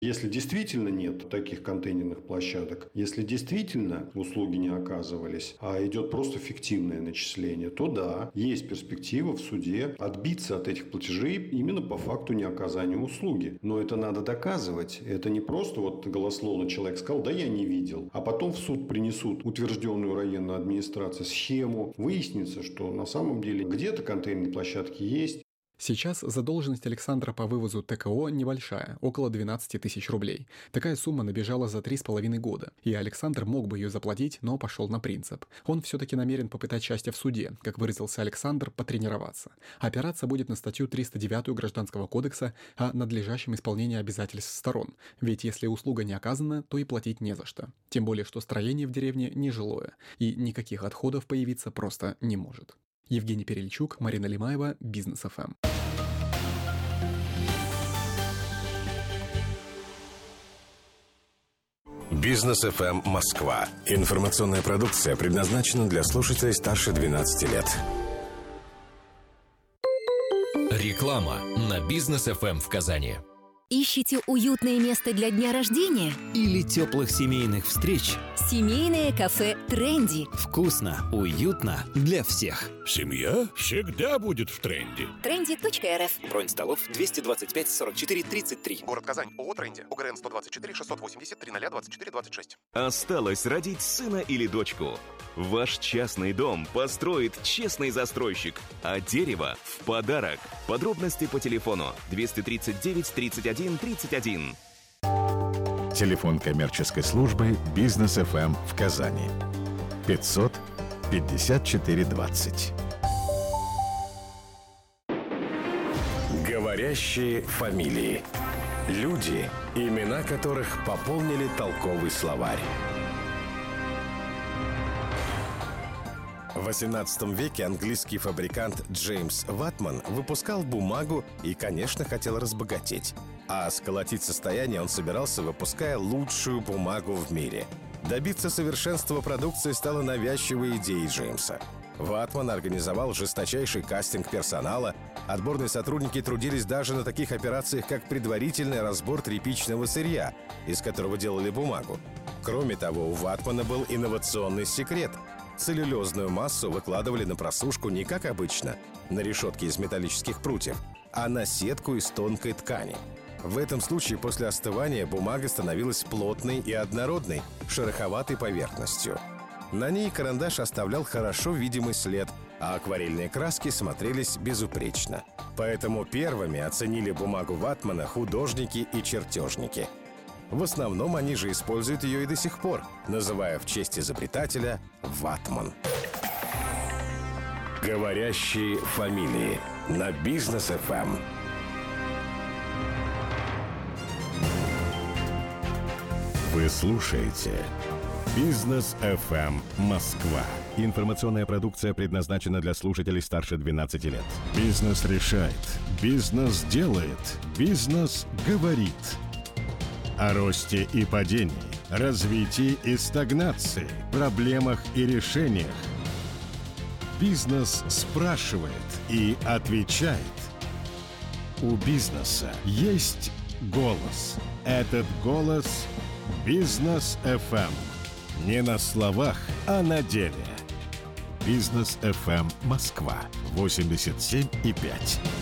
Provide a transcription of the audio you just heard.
Если действительно нет таких контейнерных площадок, если действительно услуги не оказывались, а идет просто фиктивное начисление, то да, есть перспектива в суде отбиться от этих платежей именно по факту неоказания услуги. Но это надо доказывать. Это не просто вот голословно человек сказал, да я не видел. А потом в суд принесут утвержденную районной администрацией схему. Выяснится, что на самом деле где-то контейнерные площадки есть. Сейчас задолженность Александра по вывозу ТКО небольшая, около 12 тысяч рублей. Такая сумма набежала за 3,5 года, и Александр мог бы ее заплатить, но пошел на принцип. Он все-таки намерен попытать счастье в суде, как выразился Александр, потренироваться. Опираться будет на статью 309 Гражданского кодекса о надлежащем исполнении обязательств сторон, ведь если услуга не оказана, то и платить не за что. Тем более, что строение в деревне нежилое, и никаких отходов появиться просто не может. Евгений Перельчук, Марина Лимаева, Бизнес ФМ. Бизнес ФМ Москва. Информационная продукция предназначена для слушателей старше 12 лет. Реклама на Бизнес ФМ в Казани. Ищите уютное место для дня рождения? Или теплых семейных встреч? Семейное кафе «Тренди». Вкусно, уютно для всех. Семья всегда будет в тренде. Тренди.рф. Бронь столов 225 44 33. Город Казань. ООО «Тренди». УГРН 124 680 3024 26. Осталось родить сына или дочку. Ваш частный дом построит честный застройщик, а дерево в подарок. Подробности по телефону 239 31 31. Телефон коммерческой службы «Бизнес ФМ» в Казани. 500 54 20. Говорящие фамилии. Люди, имена которых пополнили толковый словарь. В XVIII веке английский фабрикант Джеймс Ватман выпускал бумагу и, конечно, хотел разбогатеть. А сколотить состояние он собирался, выпуская лучшую бумагу в мире. Добиться совершенства продукции стало навязчивой идеей Джеймса. Ватман организовал жесточайший кастинг персонала. Отборные сотрудники трудились даже на таких операциях, как предварительный разбор тряпичного сырья, из которого делали бумагу. Кроме того, у Ватмана был инновационный секрет. Целлюлезную массу выкладывали на просушку не как обычно, на решетке из металлических прутьев, а на сетку из тонкой ткани. В этом случае после остывания бумага становилась плотной и однородной, шероховатой поверхностью. На ней карандаш оставлял хорошо видимый след, а акварельные краски смотрелись безупречно. Поэтому первыми оценили бумагу Ватмана художники и чертежники. В основном они же используют ее и до сих пор, называя в честь изобретателя Ватман. Говорящие фамилии на Бизнес ФМ. Вы слушаете Бизнес ФМ Москва. Информационная продукция предназначена для слушателей старше 12 лет. Бизнес решает. Бизнес делает. Бизнес говорит. О росте и падении, развитии и стагнации, проблемах и решениях. Бизнес спрашивает и отвечает. У бизнеса есть голос. Этот голос – Бизнес ФМ. Не на словах, а на деле. Бизнес ФМ Москва 87,5.